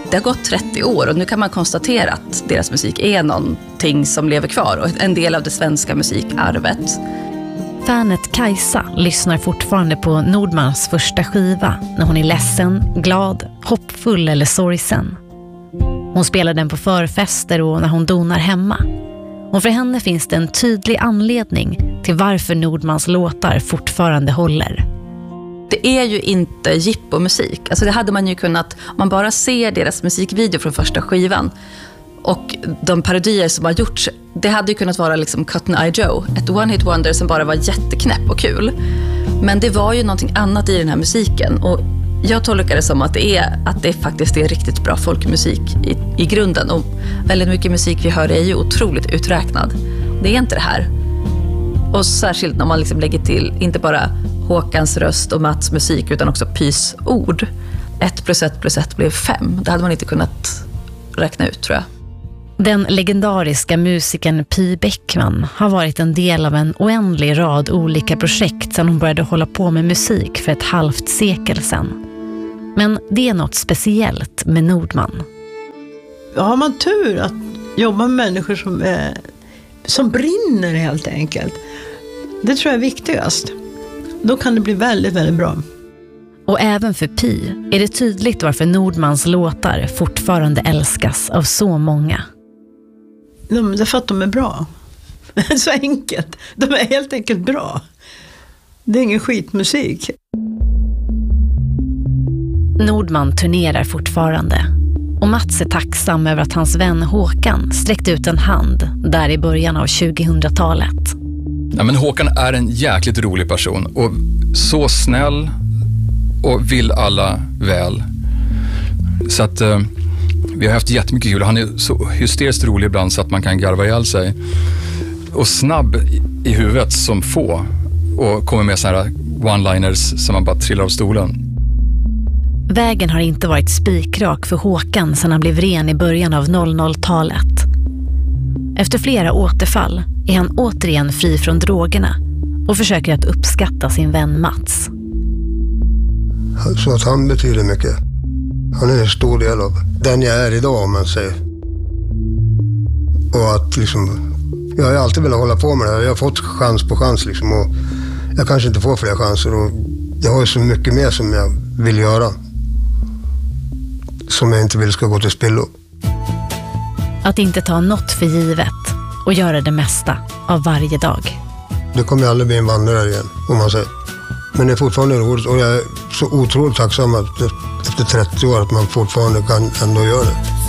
Det har gått 30 år och nu kan man konstatera att deras musik är någonting som lever kvar och en del av det svenska musikarvet. Fanet Kajsa lyssnar fortfarande på Nordmans första skiva när hon är ledsen, glad, hoppfull eller sorgsen. Hon spelar den på förfester och när hon donar hemma. Och för henne finns det en tydlig anledning till varför Nordmans låtar fortfarande håller. Det är ju inte jippo-musik. Alltså det hade man ju kunnat, om man bara ser deras musikvideo från första skivan och de parodier som har gjorts, det hade ju kunnat vara liksom Cotton Eye Joe, ett one-hit wonder som bara var jätteknäpp och kul. Men det var ju någonting annat i den här musiken och jag tolkar det som att det faktiskt är riktigt bra folkmusik i grunden och väldigt mycket musik vi hör är ju otroligt uträknad. Det är inte det här. Och särskilt när man liksom lägger till inte bara Håkans röst och Mats musik utan också Pys ord. 1 + 1 + 1 blev 5. Det hade man inte kunnat räkna ut, tror jag. Den legendariska musikern Py Bäckman har varit en del av en oändlig rad olika projekt sedan hon började hålla på med musik för ett halvt sekel sedan. Men det är något speciellt med Nordman. Har man tur att jobba med människor som brinner helt enkelt. Det tror jag är viktigast. Då kan det bli väldigt, väldigt bra. Och även för Py är det tydligt varför Nordmans låtar fortfarande älskas av så många. Det är för att de är bra. Så enkelt. De är helt enkelt bra. Det är ingen skitmusik. Nordman turnerar fortfarande. Och Mats är tacksam över att hans vän Håkan sträckte ut en hand där i början av 2000-talet. Ja, men Håkan är en jäkligt rolig person och så snäll och vill alla väl. Så att vi har haft jättemycket kul. Han är så hysteriskt rolig ibland så att man kan garva ihjäl sig. Och snabb i huvudet som få. Och kommer med såna här one-liners som man bara trillar av stolen. Vägen har inte varit spikrak för Håkan sedan han blev ren i början av 00-talet. Efter flera återfall är han återigen fri från drogerna och försöker att uppskatta sin vän Mats. Så att han betyder mycket. Han är en stor del av den jag är idag, om man säger. Och att liksom, jag har alltid velat hålla på med det här. Jag har fått chans på chans liksom, och jag kanske inte får fler chanser. Och jag har ju så mycket mer som jag vill göra. Som jag inte vill ska gå till spillo. Att inte ta något för givet och göra det mesta av varje dag. Det kommer ju aldrig bli en vandrare igen, om man säger. Men det är fortfarande roligt och jag är så otroligt tacksam att efter 30 år att man fortfarande kan ändå göra det.